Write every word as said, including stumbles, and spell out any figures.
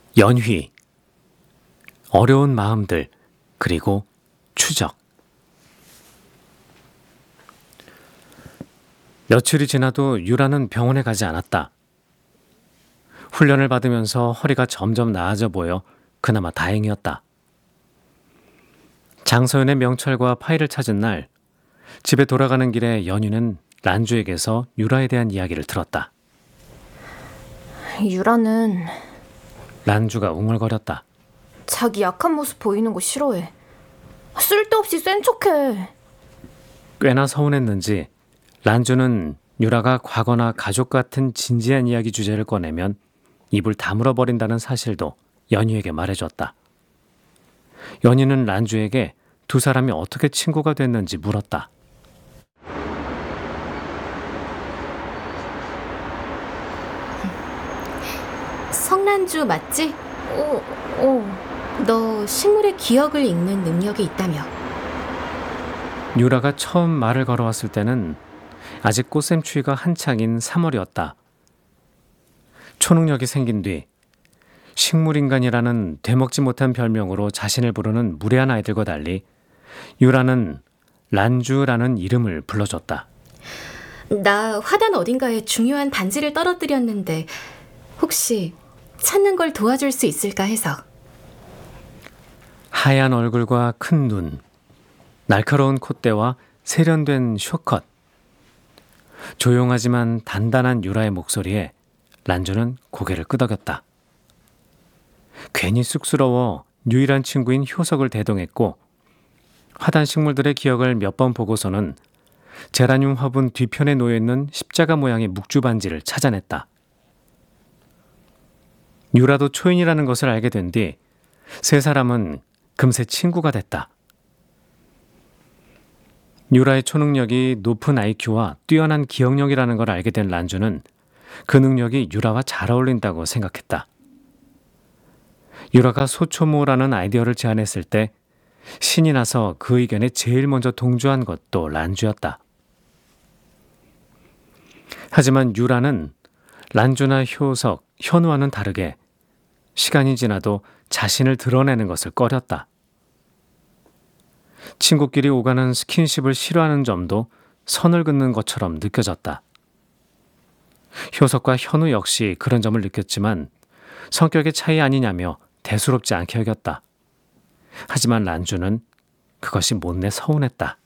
연휘, 어려운 마음들, 그리고 추적. 며칠이 지나도 유라는 병원에 가지 않았다. 훈련을 받으면서 허리가 점점 나아져 보여 그나마 다행이었다. 장서연의 명찰과 파일을 찾은 날, 집에 돌아가는 길에 연희는 란주에게서 유라에 대한 이야기를 들었다. 유라는 란주가 웅얼거렸다. 자기 약한 모습 보이는 거 싫어해. 쓸데없이 센 척해. 꽤나 서운했는지 란주는 유라가 과거나 가족 같은 진지한 이야기 주제를 꺼내면 입을 다물어버린다는 사실도 연희에게 말해줬다. 연희는 란주에게 두 사람이 어떻게 친구가 됐는지 물었다. 성란주 맞지? 어, 어. 너 식물의 기억을 읽는 능력이 있다며. 유라가 처음 말을 걸어왔을 때는 아직 꽃샘추위가 한창인 삼월이었다. 초능력이 생긴 뒤 식물인간이라는 되먹지 못한 별명으로 자신을 부르는 무례한 아이들과 달리 유라는 란주라는 이름을 불러줬다. 나 화단 어딘가에 중요한 반지를 떨어뜨렸는데 혹시 찾는 걸 도와줄 수 있을까 해서. 하얀 얼굴과 큰 눈, 날카로운 콧대와 세련된 쇼컷. 조용하지만 단단한 유라의 목소리에 란주는 고개를 끄덕였다. 괜히 쑥스러워 유일한 친구인 효석을 대동했고 화단 식물들의 기억을 몇 번 보고서는 제라늄 화분 뒤편에 놓여있는 십자가 모양의 묵주 반지를 찾아냈다. 유라도 초인이라는 것을 알게 된 뒤 세 사람은 금세 친구가 됐다. 유라의 초능력이 높은 아이큐와 뛰어난 기억력이라는 걸 알게 된 란주는 그 능력이 유라와 잘 어울린다고 생각했다. 유라가 소초모라는 아이디어를 제안했을 때 신이 나서 그 의견에 제일 먼저 동조한 것도 란주였다. 하지만 유라는 란주나 효석, 현우와는 다르게 시간이 지나도 자신을 드러내는 것을 꺼렸다. 친구끼리 오가는 스킨십을 싫어하는 점도 선을 긋는 것처럼 느껴졌다. 효석과 현우 역시 그런 점을 느꼈지만 성격의 차이 아니냐며 대수롭지 않게 여겼다. 하지만 란주는 그것이 못내 서운했다.